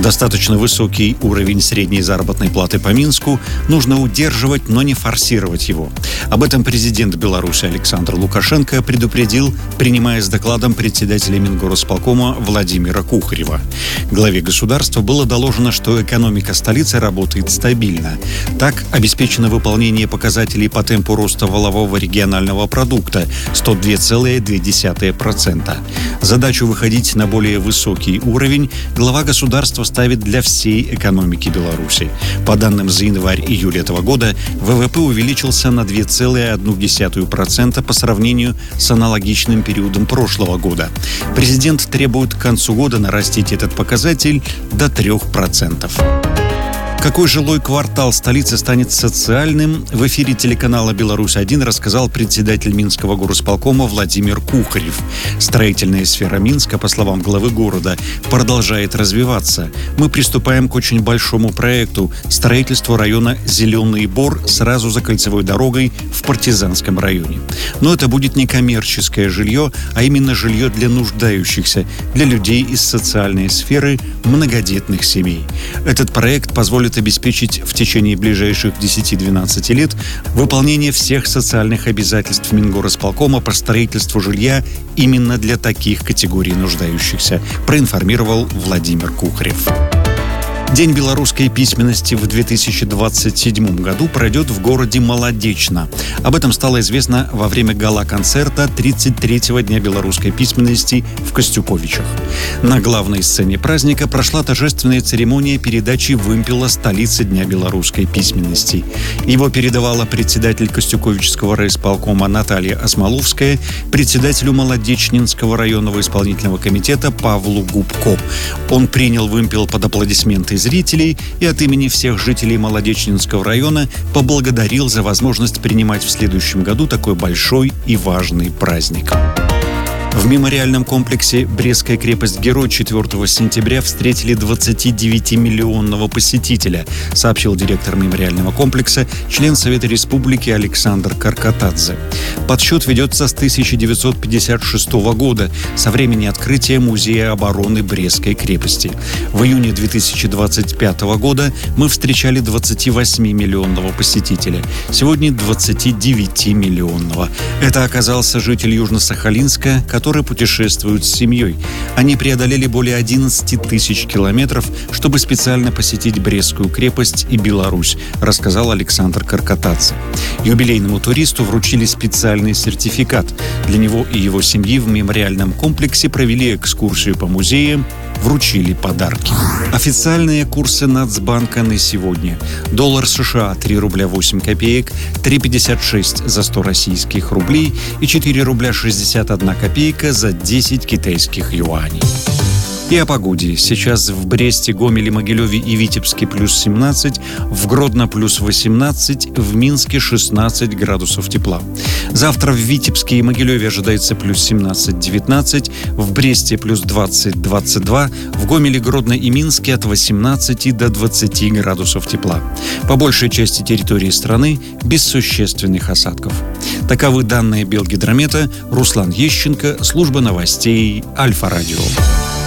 Достаточно высокий уровень средней заработной платы по Минску нужно удерживать, но не форсировать его. Об этом президент Беларуси Александр Лукашенко предупредил, принимая с докладом председателя Мингорисполкома Владимира Кухарева. Главе государства было доложено, что экономика столицы работает стабильно. Так, обеспечено выполнение показателей по темпу роста валового регионального продукта 102,2%. Задачу выходить на более высокий уровень глава государства ставит для всей экономики Беларуси. По данным за январь-июль этого года, ВВП увеличился на 2,1% по сравнению с аналогичным периодом прошлого года. Президент требует к концу года нарастить этот показатель до 3%. Какой жилой квартал столицы станет социальным, в эфире телеканала «Беларусь-1» рассказал председатель Минского горосполкома Владимир Кухарев. Строительная сфера Минска, по словам главы города, продолжает развиваться. Мы приступаем к очень большому проекту – строительству района «Зеленый Бор» сразу за кольцевой дорогой в Партизанском районе. Но это будет не коммерческое жилье, а именно жилье для нуждающихся, для людей из социальной сферы, многодетных семей. Этот проект позволит обеспечить в течение ближайших 10-12 лет выполнение всех социальных обязательств Мингорисполкома по строительству жилья именно для таких категорий нуждающихся, проинформировал Владимир Кухарев. День белорусской письменности в 2027 году пройдет в городе Молодечно. Об этом стало известно во время гала-концерта 33-го Дня белорусской письменности в Костюковичах. На главной сцене праздника прошла торжественная церемония передачи вымпела столицы Дня белорусской письменности. Его передавала председатель Костюковичского райисполкома Наталья Осмоловская председателю Молодечнинского районного исполнительного комитета Павлу Губко. Он принял вымпел под аплодисменты зрителей и от имени всех жителей Молодечнинского района поблагодарил за возможность принимать в следующем году такой большой и важный праздник. В мемориальном комплексе «Брестская крепость-герой» 4 сентября встретили 29-миллионного посетителя, сообщил директор мемориального комплекса, член Совета Республики Александр Каркатадзе. Подсчет ведется с 1956 года, со времени открытия Музея обороны Брестской крепости. В июне 2025 года мы встречали 28-миллионного посетителя. Сегодня 29-миллионного. Это оказался житель Южно-Сахалинска, которые путешествуют с семьей. Они преодолели более 11 тысяч километров, чтобы специально посетить Брестскую крепость и Беларусь, рассказал Александр Каркатадзе. Юбилейному туристу вручили специальный сертификат. Для него и его семьи в мемориальном комплексе провели экскурсию по музеям, вручили подарки. Официальные курсы Нацбанка на сегодня. Доллар США 3 рубля 8 копеек, 3,56 за 100 российских рублей и 4 рубля 61 копейка за 10 китайских юаней. И о погоде. Сейчас в Бресте, Гомеле, Могилеве и Витебске плюс 17, в Гродно плюс 18, в Минске 16 градусов тепла. Завтра в Витебске и Могилеве ожидается плюс 17-19, в Бресте плюс 20-22, в Гомеле, Гродно и Минске от 18 до 20 градусов тепла. По большей части территории страны без существенных осадков. Таковы данные Белгидромета. Руслан Ещенко, служба новостей Альфа-Радио.